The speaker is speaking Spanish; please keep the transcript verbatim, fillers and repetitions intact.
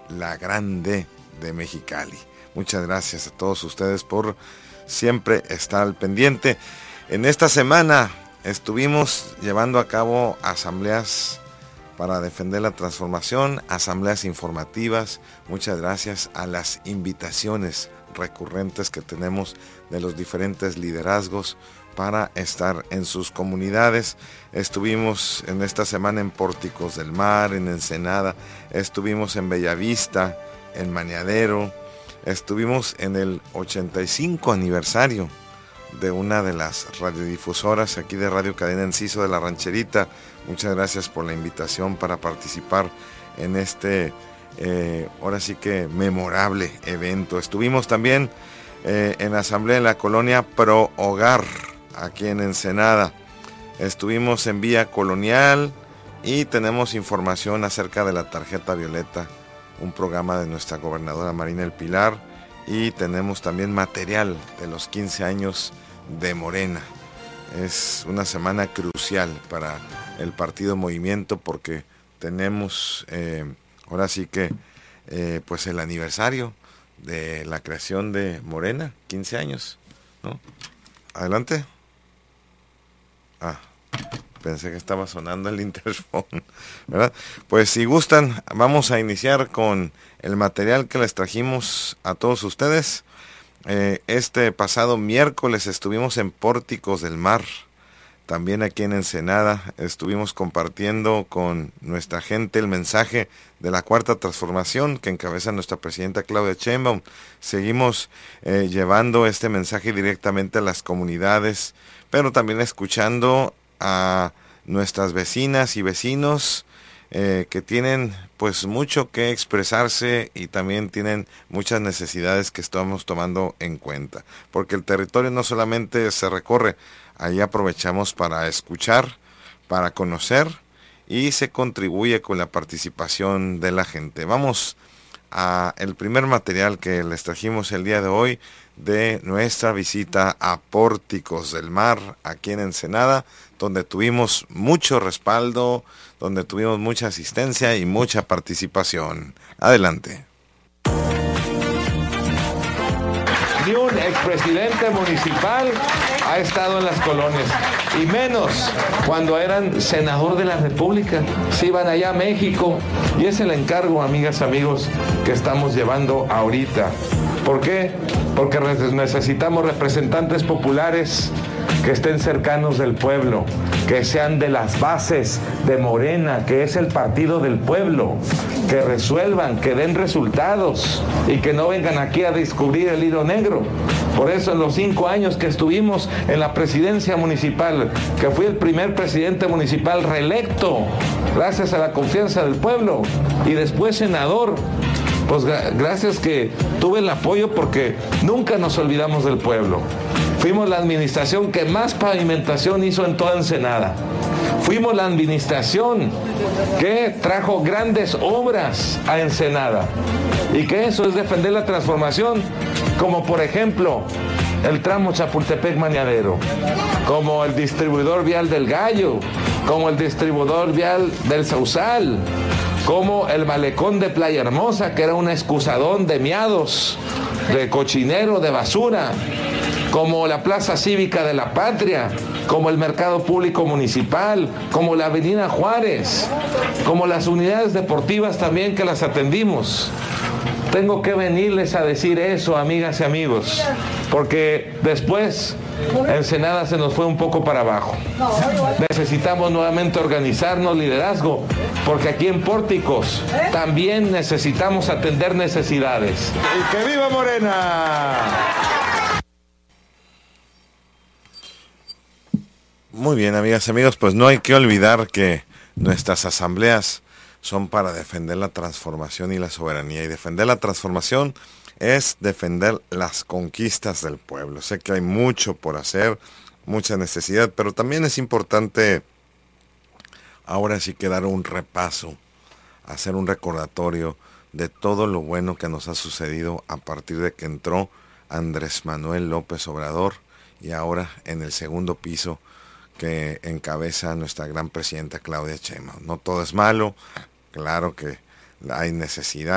la Grande de Mexicali. Muchas gracias a todos ustedes por siempre estar al pendiente. En esta semana estuvimos llevando a cabo asambleas para defender la transformación, asambleas informativas. Muchas gracias a las invitaciones recurrentes que tenemos de los diferentes liderazgos para estar en sus comunidades. Estuvimos en esta semana en Pórticos del Mar, en Ensenada, estuvimos en Bellavista, en Maniadero, estuvimos en el ochenta y cinco aniversario de una de las radiodifusoras aquí de Radio Cadena Enciso de La Rancherita. Muchas gracias por la invitación para participar en este, eh, ahora sí que memorable evento. Estuvimos también eh, en la asamblea de la colonia Pro Hogar, aquí en Ensenada. Estuvimos en Vía Colonial y tenemos información acerca de la tarjeta violeta, un programa de nuestra gobernadora Marina El Pilar, y tenemos también material de los quince años de Morena. Es una semana crucial para el partido Movimiento porque tenemos eh, ahora sí que eh, pues el aniversario de la creación de Morena, quince años, ¿no? Adelante. Ah, pensé que estaba sonando el interfón, ¿verdad? Pues si gustan, vamos a iniciar con el material que les trajimos a todos ustedes. Eh, este pasado miércoles estuvimos en Pórticos del Mar, también aquí en Ensenada. Estuvimos compartiendo con nuestra gente el mensaje de la Cuarta Transformación que encabeza nuestra presidenta Claudia Sheinbaum. Seguimos eh, llevando este mensaje directamente a las comunidades, pero también escuchando a nuestras vecinas y vecinos eh, que tienen pues mucho que expresarse y también tienen muchas necesidades que estamos tomando en cuenta, porque el territorio no solamente se recorre, ahí aprovechamos para escuchar, para conocer y se contribuye con la participación de la gente. Vamos a el primer material que les trajimos el día de hoy de nuestra visita a Pórticos del Mar, aquí en Ensenada, donde tuvimos mucho respaldo, donde tuvimos mucha asistencia y mucha participación. Adelante. Ni un expresidente municipal ha estado en las colonias, y menos cuando eran senador de la República. Se iban allá a México, y es el encargo, amigas, amigos, que estamos llevando ahorita. ¿Por qué? Porque necesitamos representantes populares que estén cercanos del pueblo, que sean de las bases de Morena, que es el partido del pueblo, que resuelvan, que den resultados y que no vengan aquí a descubrir el hilo negro. Por eso en los cinco años que estuvimos en la presidencia municipal, que fui el primer presidente municipal reelecto, gracias a la confianza del pueblo, y después senador, pues gracias que tuve el apoyo porque nunca nos olvidamos del pueblo. Fuimos la administración que más pavimentación hizo en toda Ensenada. Fuimos la administración que trajo grandes obras a Ensenada. Y que eso es defender la transformación, como por ejemplo el tramo Chapultepec-Maniadero, como el distribuidor vial del Gallo, como el distribuidor vial del Sausal, como el malecón de Playa Hermosa, que era un excusadón de miados, de cochinero, de basura, como la Plaza Cívica de la Patria, como el Mercado Público Municipal, como la Avenida Juárez, como las unidades deportivas también que las atendimos. Tengo que venirles a decir eso, amigas y amigos, porque después Ensenada se nos fue un poco para abajo. Necesitamos nuevamente organizarnos, liderazgo, porque aquí en Pórticos también necesitamos atender necesidades. ¡Y que viva Morena! Muy bien, amigas y amigos, pues no hay que olvidar que nuestras asambleas son para defender la transformación y la soberanía. Y defender la transformación es defender las conquistas del pueblo. Sé que hay mucho por hacer, mucha necesidad, pero también es importante ahora sí que dar un repaso, hacer un recordatorio de todo lo bueno que nos ha sucedido a partir de que entró Andrés Manuel López Obrador y ahora en el segundo piso que encabeza nuestra gran presidenta Claudia Sheinbaum. No todo es malo, claro que hay necesidad.